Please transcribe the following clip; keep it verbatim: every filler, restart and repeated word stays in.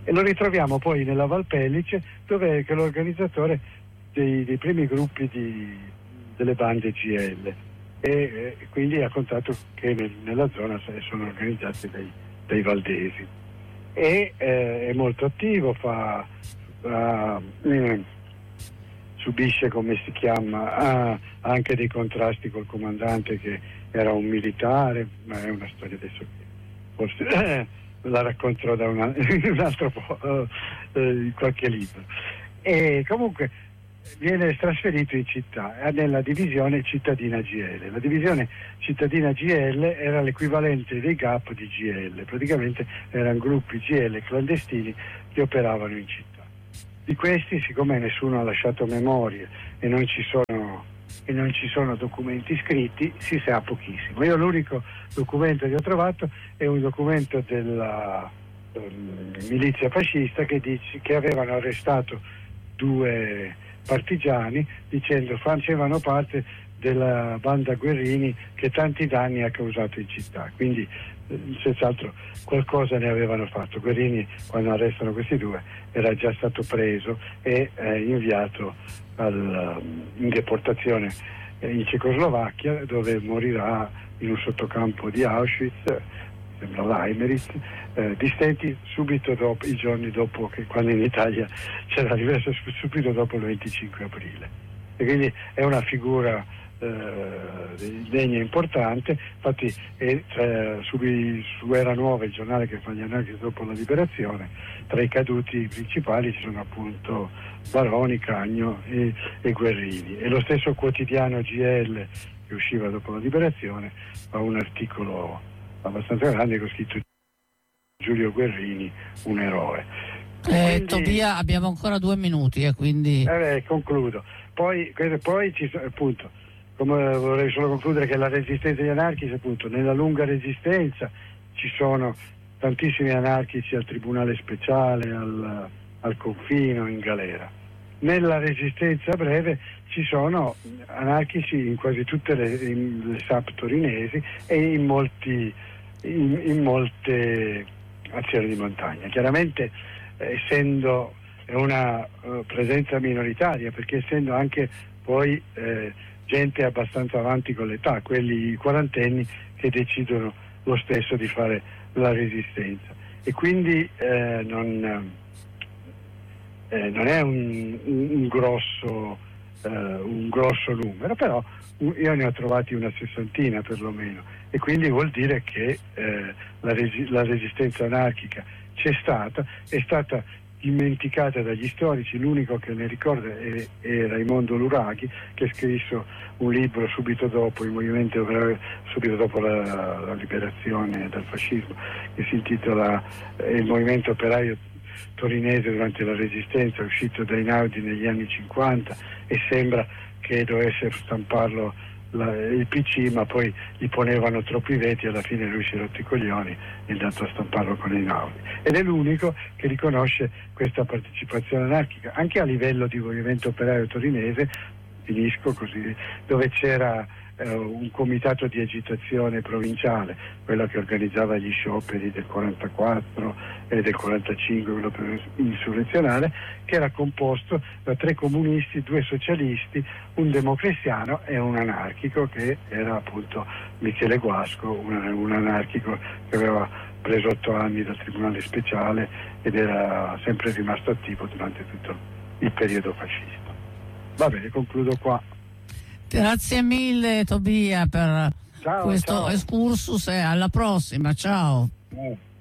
E lo ritroviamo poi nella Val Pellice, dove è l'organizzatore dei, dei primi gruppi di, delle bande G L, e eh, quindi ha contato che nel, nella zona sono organizzati dai, dai valdesi, e eh, è molto attivo, fa, fa eh, subisce, come si chiama, ha anche dei contrasti col comandante che era un militare, ma è una storia adesso che forse eh, la racconterò da una, un altro po', eh, in qualche libro. E comunque viene trasferito in città, nella divisione cittadina G L. La divisione cittadina G L era l'equivalente dei G A P di G L, praticamente erano gruppi G L clandestini che operavano in città. Di questi, siccome nessuno ha lasciato memorie e non ci sono e non ci sono documenti scritti, si sa pochissimo. Io l'unico documento che ho trovato è un documento della um, milizia fascista che dice che avevano arrestato due partigiani dicendo facevano parte della banda Guerrini che tanti danni ha causato in città, quindi eh, senz'altro qualcosa ne avevano fatto. Guerrini, quando arrestano questi due, era già stato preso e eh, inviato al, in deportazione eh, in Cecoslovacchia, dove morirà in un sottocampo di Auschwitz, sembra l'Eimeritz, eh, di stenti subito dopo, i giorni dopo, che quando in Italia c'era l'ingresso, subito dopo il venticinque aprile. E quindi è una figura eh, degna e importante. Infatti è, tra, su, su Era Nuova, il giornale che fa gli analisi dopo la liberazione, tra i caduti principali ci sono appunto Baroni, Cagno e, e Guerrini. E lo stesso quotidiano G L, che usciva dopo la liberazione, fa un articolo abbastanza grande con scritto Giulio Guerrini, un eroe. Eh, Quindi, Tobia, abbiamo ancora due minuti e eh, quindi eh, concludo. Poi, poi ci sono, appunto, come vorrei solo concludere che la resistenza degli anarchici, appunto, nella lunga resistenza ci sono tantissimi anarchici al tribunale speciale, al, al confino, in galera. Nella resistenza breve ci sono anarchici in quasi tutte le, in, le S A P torinesi e in molti in, in molte azioni di montagna. Chiaramente eh, essendo una uh, presenza minoritaria, perché essendo anche poi eh, gente abbastanza avanti con l'età, quelli quarantenni che decidono lo stesso di fare la resistenza, e quindi eh, non, eh, non è un, un, un grosso eh, un grosso numero, però io ne ho trovati una sessantina perlomeno, e quindi vuol dire che eh, la, resi- la resistenza anarchica c'è stata, è stata dimenticata dagli storici. L'unico che ne ricorda è, è Raimondo Luraghi, che ha scritto un libro subito dopo il movimento operaio, subito dopo la, la liberazione dal fascismo, che si intitola eh, Il movimento operaio torinese durante la resistenza, uscito da Einaudi negli anni cinquanta, e sembra che dovesse stamparlo la, il P C, ma poi gli ponevano troppi veti e alla fine lui si è rotto i coglioni e è andato a stamparlo con Einaudi, ed è l'unico che riconosce questa partecipazione anarchica anche a livello di movimento operaio torinese. Finisco così, dove c'era eh, un comitato di agitazione provinciale, quello che organizzava gli scioperi del quarantaquattro e del quarantacinque, quello per insurrezionale, che era composto da tre comunisti, due socialisti, un democristiano e un anarchico, che era appunto Michele Guasco, un, un anarchico che aveva preso otto anni dal tribunale speciale ed era sempre rimasto attivo durante tutto il periodo fascista. Va bene, concludo qua. Grazie mille Tobia per ciao, questo ciao. excursus e alla prossima, ciao. Eh.